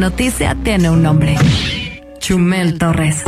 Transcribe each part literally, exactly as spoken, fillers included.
Noticia tiene un nombre. Chumel Torres.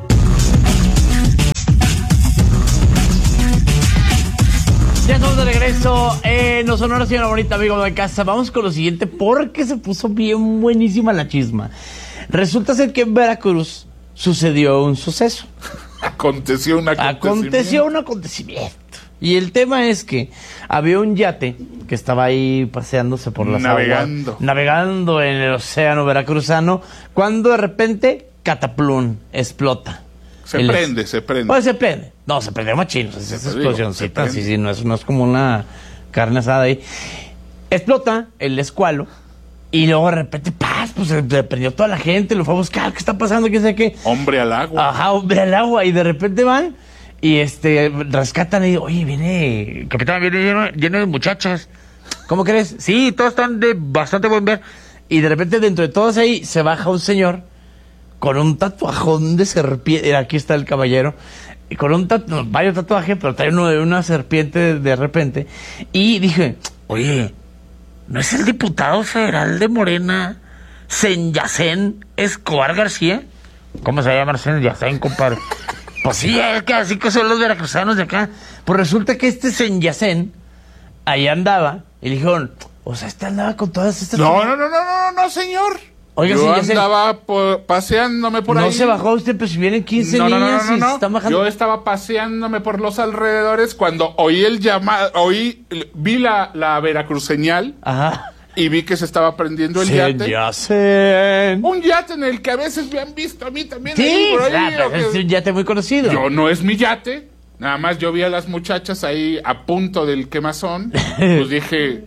Ya estamos de regreso en Los Sonoros, señora bonita, amigo de casa. Vamos con lo siguiente porque se puso bien buenísima la chisma. Resulta ser que en Veracruz sucedió un suceso. Aconteció un acontecimiento. Aconteció un acontecimiento. Y el tema es que había un yate que estaba ahí paseándose por las Navegando. aguas, navegando en el océano veracruzano, cuando de repente, cataplún, explota. Se El prende, es... se prende. Pues se prende. No, se prende machín. Es esa explosioncita. Sí, sí, no es, no es como una carne asada ahí. Explota el escualo. Y luego de repente, ¡paz! Pues se, se prendió toda la gente. Lo fue a buscar. ¿Qué está pasando? ¿Qué sé qué? Hombre al agua. Ajá, hombre al agua. Y de repente van y este rescatan y oye, viene, capitán, viene lleno, lleno de muchachas. ¿Cómo crees? Sí, todos están de bastante buen ver. Y de repente dentro de todos ahí se baja un señor con un tatuajón de serpiente. Aquí está el caballero. Y con un tatuaje, no, varios tatuajes, pero trae uno de una serpiente de, de repente. Y dije, oye, ¿no es el diputado federal de Morena, Senyacén Escobar García? ¿Cómo se llama Senyacén, compadre? Pues sí, es que así que son los veracruzanos de acá. Pues resulta que este Senyacén ahí andaba y le dijeron, o sea, este andaba con todas estas... No, no, no, no, no, no, señor. Oiga, yo sí, andaba por, paseándome por no ahí. No se bajó usted, pues si vienen quince no, no, niñas no, no, no, y no. están bajando. Yo estaba paseándome por los alrededores cuando oí el llamado, oí, vi la, la veracruceñal. Ajá. Y vi que se estaba prendiendo el yate. Senyacén. Un yate en el que a veces me han visto a mí también. Sí, ahí, por ahí, claro, que... es un yate muy conocido. Yo no es mi yate. Nada más yo vi a las muchachas ahí a punto del quemazón. Pues dije...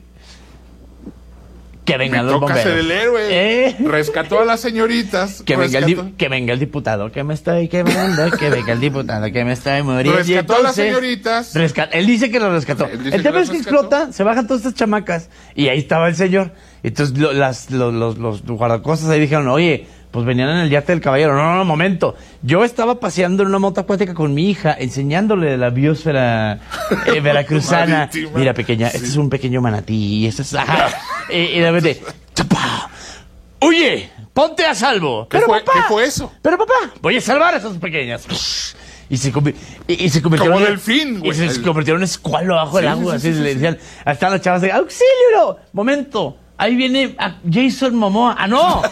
Que vengan me los toca bomberos. ser el héroe. ¿Eh? Rescató a las señoritas. Que venga, el rescató... di- que venga el diputado, que me estoy quemando, que venga el diputado, que me estoy muriendo. Rescató Y entonces, a las señoritas. resca- él dice que lo rescató. Él dice El que tema lo es que rescató. explota, se bajan todas estas chamacas y ahí estaba el señor. Entonces lo- las, lo- los, los guardacostas ahí dijeron, oye, pues venían en el yate del caballero. No, no, no, momento. Yo estaba paseando en una moto acuática con mi hija, enseñándole la biosfera eh, veracruzana. Marítima. Mira, pequeña, Sí. este es un pequeño manatí, y este es... Ajá. y, y de repente... ¡chapa! ¡Oye! ¡Ponte a salvo! ¿Qué Pero fue- papá, qué fue eso? Pero papá, voy a salvar a esas pequeñas. Y se, convi- y, y se convirtieron Como en- delfín, güey. Y se El- convirtieron en escualo abajo del Sí, agua. sí, así sí, le sí, decían. Ahí están las chavas de ¡auxilio! Momento. Ahí viene a Jason Momoa. ¡Ah, no!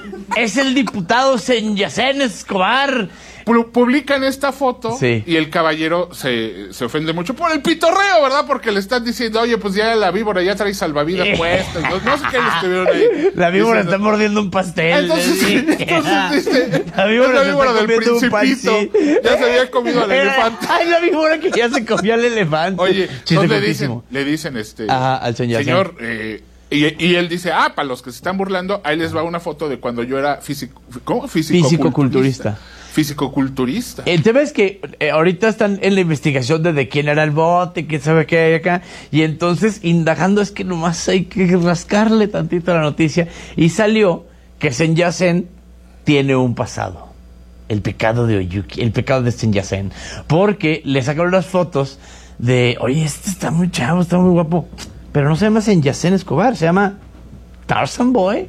Es el diputado Senyacén Escobar. Pu- Publican esta foto Sí. y el caballero se, se ofende mucho por el pitorreo, ¿verdad? Porque le están diciendo, oye, pues ya la víbora ya trae salvavidas Eh. puestas. No, no sé qué le estuvieron ahí. La víbora diciendo. está mordiendo un pastel. Entonces, Sí. entonces dice, La víbora, es la se víbora está del comiendo un pan, Principito. sí. Ya se había comido al Era- elefante. Ay, la víbora que ya se comió al elefante. Oye, Chiste ¿dónde cortísimo. dicen? Le dicen este... Ajá, al señor. Señor, eh, y, y él dice, ah, para los que se están burlando, ahí les va una foto de cuando yo era físico... ¿Cómo? Físico-culturista. Físico-culturista. El tema es que eh, ahorita están en la investigación de, de quién era el bote, quién sabe qué hay acá, y entonces indagando es que nomás hay que rascarle tantito a la noticia, y salió que Senyacén tiene un pasado, el pecado de Oyuki, el pecado de Senyacén, porque le sacaron las fotos de, oye, este está muy chavo, está muy guapo, pero no se llama Senyacén Escobar, se llama Tarzan Boy.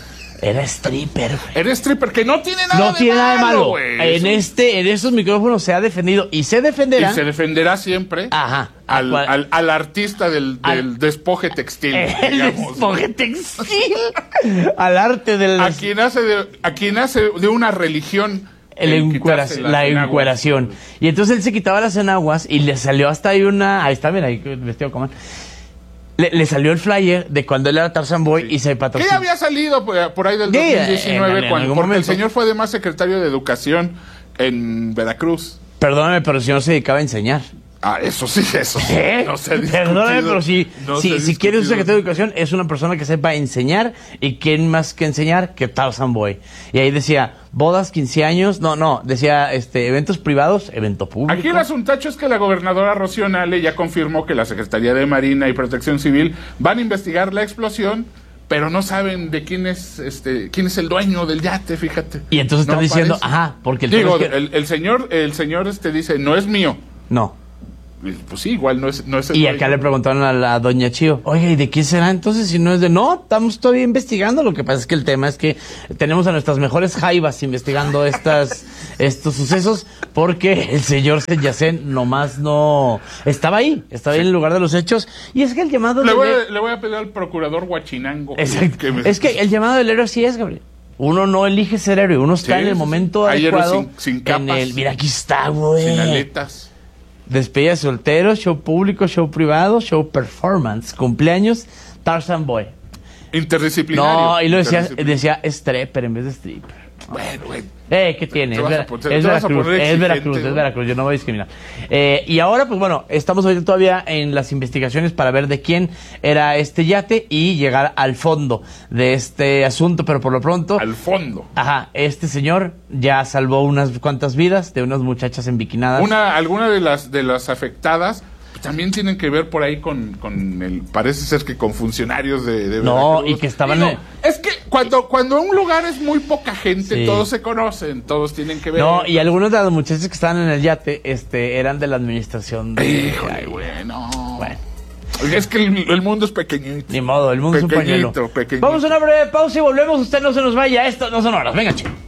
Era stripper, güey. Era stripper, que no tiene nada No de tiene nada de malo. güey. En Es este, en estos micrófonos se ha defendido y se un- defenderá. Y se defenderá siempre Ajá. al, ¿A cuál? al, al artista del, Al- del despoje textil, El digamos. despoje textil. Al arte del A quien hace de, a quien hace de una religión el el encueración, quitarse la las enaguas. encueración. Y entonces él se quitaba las enaguas y le salió hasta ahí una. Ahí está, mira, ahí vestido como. Le, le salió el flyer de cuando él era Tarzan Boy y se Que patrocinó. ya había salido por, por ahí del Sí, dos mil en- diecinueve, en- en cuando, algún porque el momento. señor fue además secretario de Educación en Veracruz. Perdóname, pero si no se dedicaba a enseñar. Ah, eso sí, eso sí. ¿Eh? No se ha discutido. Perdóname, pero si, No si, se ha si quieres un discutido. secretario de educación, es una persona que sepa enseñar. ¿Y quién más que enseñar que Tarzan Boy? Y ahí decía, bodas, quince años. No, no, decía este eventos privados, evento público. Aquí el asuntacho es que la gobernadora Rocío Nale ya confirmó que la Secretaría de Marina y Protección Civil van a investigar la explosión, pero no saben de quién es este quién es el dueño del yate, fíjate. Y entonces están No diciendo, aparece. ajá, porque el Digo, tema es que- el, el señor el señor este dice, no es mío. No. Pues sí, igual no es... No es el Y dueño. acá le preguntaron a la doña Chío, oye, ¿y de quién será entonces si no es de...? No, estamos todavía investigando. Lo que pasa es que el tema es que tenemos a nuestras mejores jaivas investigando estas estos sucesos porque el señor Yacén nomás no... Estaba ahí, estaba ahí en el lugar de los hechos. Y es que el llamado... Le del- voy, a, le voy a pedir al procurador Huachinango. Exacto. que me- Es que el llamado del héroe sí es, Gabriel. Uno no elige ser héroe, uno está Sí, en el sí, momento sí. Hay héroes adecuado. sin- sin capas. En el, mira, aquí está, güey. Sin aletas. Despedida de soltero, show público, show privado, show performance, cumpleaños, Tarzan Boy. Interdisciplinario. No, y lo decía, Interdisciplinario. decía stripper en vez de stripper. Bueno, güey. Eh, ¿qué tiene? Te Es, vas a Vera- poner- es te vas a Veracruz, poner es exigente, Veracruz, es güey. Veracruz, yo no voy a discriminar. Eh, y ahora, pues bueno, estamos ahorita todavía en las investigaciones para ver de quién era este yate y llegar al fondo de este asunto, pero por lo pronto... Al fondo. Ajá, este señor ya salvó unas cuantas vidas de unas muchachas enbiquinadas. Una, alguna de las de las afectadas pues, también tienen que ver por ahí con, con el, parece ser que con funcionarios de, de No, Veracruz. y que estaban Digo, en- es que cuando, cuando un lugar es muy poca gente, Sí. todos se conocen, todos tienen que ver. No, y algunos de los muchachos que estaban en el yate este, eran de la administración de... Híjole, Ay, bueno. Bueno. Es que el, el mundo es pequeñito. Ni modo, el mundo es un Pequeñito, pañuelo. pequeñito. Vamos a una breve pausa y volvemos. Usted no se nos vaya. Esto no son horas. Venga, chico.